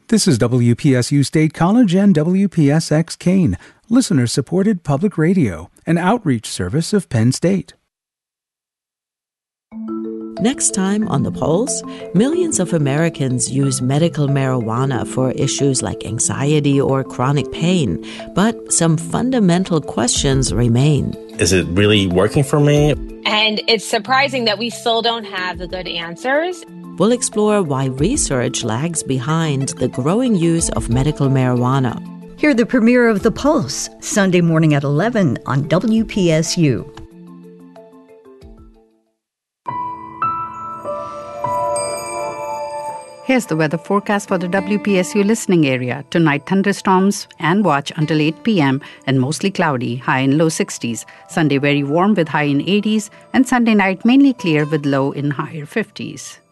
This is WPSU State College and WPSX Kane, listener-supported public radio, an outreach service of Penn State. Next time on The Pulse, millions of Americans use medical marijuana for issues like anxiety or chronic pain, but some fundamental questions remain. Is it really working for me? And it's surprising that we still don't have the good answers. We'll explore why research lags behind the growing use of medical marijuana. Hear the premiere of The Pulse, Sunday morning at 11 on WPSU. Here's the weather forecast for the WPSU listening area. Tonight, thunderstorms and watch until 8 p.m. and mostly cloudy, high in low 60s. Sunday, very warm with high in 80s. And Sunday night, mainly clear with low in higher 50s.